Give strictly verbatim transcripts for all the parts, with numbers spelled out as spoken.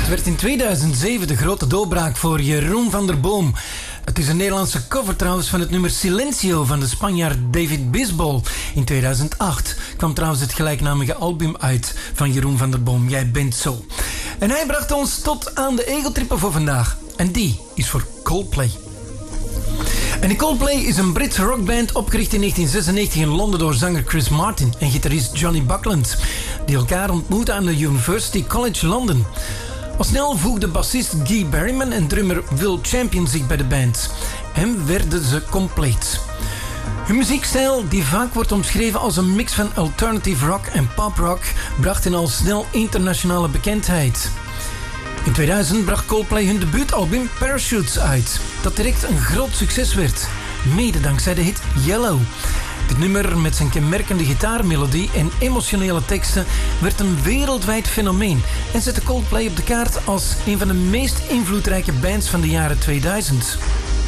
Het werd in tweeduizend zeven de grote doorbraak voor Jeroen van der Boom. Het is een Nederlandse cover trouwens van het nummer Silencio van de Spanjaard David Bisbal. In tweeduizend acht kwam trouwens het gelijknamige album uit van Jeroen van der Boom, Jij bent zo. En hij bracht ons tot aan de egotrippen voor vandaag. En die is voor Coldplay. En Coldplay is een Britse rockband opgericht in negentien zesennegentig in Londen door zanger Chris Martin en gitarist Johnny Buckland, die elkaar ontmoetten aan de University College London. Al snel voegden bassist Guy Berryman en drummer Will Champion zich bij de band en werden ze compleet. Hun muziekstijl, die vaak wordt omschreven als een mix van alternative rock en pop rock, bracht hen al snel internationale bekendheid. In tweeduizend bracht Coldplay hun debuutalbum Parachutes uit, dat direct een groot succes werd, mede dankzij de hit Yellow. Dit nummer met zijn kenmerkende gitaarmelodie en emotionele teksten werd een wereldwijd fenomeen en zette Coldplay op de kaart als een van de meest invloedrijke bands van de jaren tweeduizend.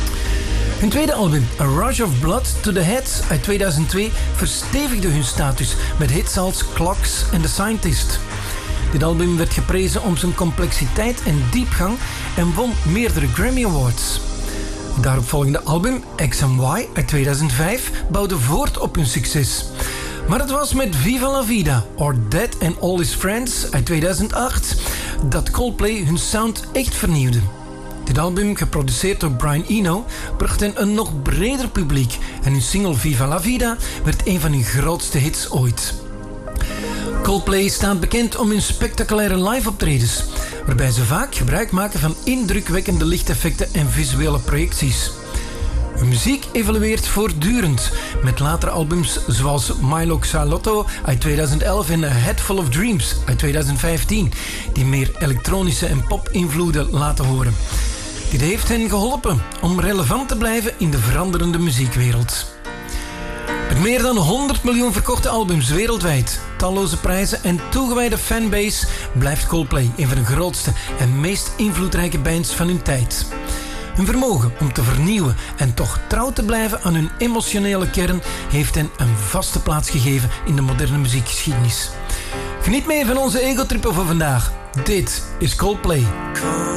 Hun tweede album, A Rush of Blood to the Head uit tweeduizend twee, verstevigde hun status met hits als Clocks en The Scientist. Dit album werd geprezen om zijn complexiteit en diepgang en won meerdere Grammy Awards. Het daaropvolgende album, X and Y uit tweeduizend vijf, bouwde voort op hun succes. Maar het was met Viva La Vida, or Dead and All His Friends uit tweeduizend acht, dat Coldplay hun sound echt vernieuwde. Dit album, geproduceerd door Brian Eno, bracht hen een nog breder publiek en hun single Viva La Vida werd een van hun grootste hits ooit. Coldplay staat bekend om hun spectaculaire live-optredens, waarbij ze vaak gebruik maken van indrukwekkende lichteffecten en visuele projecties. Hun muziek evolueert voortdurend, met latere albums zoals Milo Xalotto uit tweeduizend elf en A Head Full of Dreams uit tweeduizend vijftien, die meer elektronische en pop-invloeden laten horen. Dit heeft hen geholpen om relevant te blijven in de veranderende muziekwereld. Met meer dan honderd miljoen verkochte albums wereldwijd, talloze prijzen en toegewijde fanbase blijft Coldplay een van de grootste en meest invloedrijke bands van hun tijd. Hun vermogen om te vernieuwen en toch trouw te blijven aan hun emotionele kern heeft hen een vaste plaats gegeven in de moderne muziekgeschiedenis. Geniet mee van onze egotrippen voor vandaag. Dit is Coldplay.